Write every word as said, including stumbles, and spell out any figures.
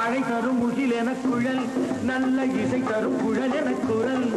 மழை தரும் முகில் என குழல் நல்ல இசை தரும் குழல் என குரல்